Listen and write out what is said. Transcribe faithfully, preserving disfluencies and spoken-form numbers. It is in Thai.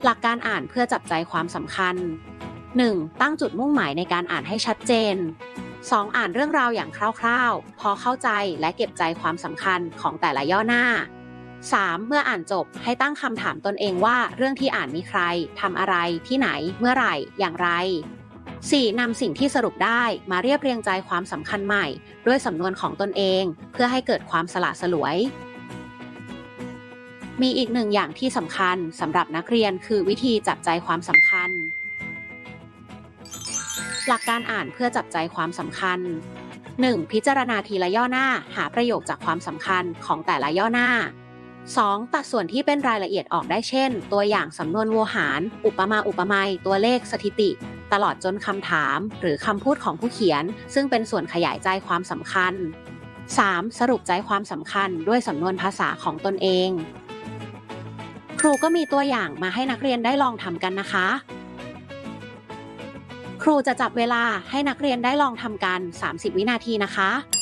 หลักการอ่านเพื่อจับใจความสำคัญ หนึ่ง. ตั้งจุดมุ่งหมายในการอ่านให้ชัดเจน สอง. อ่านเรื่องราวอย่างคร่าวๆพอเข้าใจและเก็บใจความสำคัญของแต่ละย่อหน้า สาม. เมื่ออ่านจบให้ตั้งคำถามตนเองว่าเรื่องที่อ่านมีใครทำอะไรที่ไหนเมื่อไหร่อย่างไร สี่. นำสิ่งที่สรุปได้มาเรียบเรียงใจความสำคัญใหม่ด้วยสำนวนของตนเองเพื่อให้เกิดความสละสลวยมีอีกหนึ่งอย่างที่สำคัญสำหรับนักเรียนคือวิธีจับใจความสำคัญหลักการอ่านเพื่อจับใจความสำคัญ หนึ่ง. พิจารณาทีละย่อหน้าหาประโยคจากความสำคัญของแต่ละย่อหน้า สอง. ตัดส่วนที่เป็นรายละเอียดออกได้เช่นตัวอย่างสำนวนโวหารอุปมาอุปไมยตัวเลขสถิติตลอดจนคำถามหรือคำพูดของผู้เขียนซึ่งเป็นส่วนขยายใจความสำคัญ สาม. สรุปใจความสำคัญด้วยสำนวนภาษาของตนเองครูก็มีตัวอย่างมาให้นักเรียนได้ลองทำกันนะคะครูจะจับเวลาให้นักเรียนได้ลองทำกันสามสิบวินาทีนะคะ